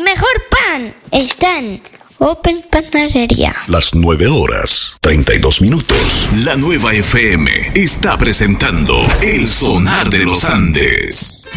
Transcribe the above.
mejor pan está en Open Panadería. Las 9:32. La Nueva FM está presentando El Sonar de los Andes.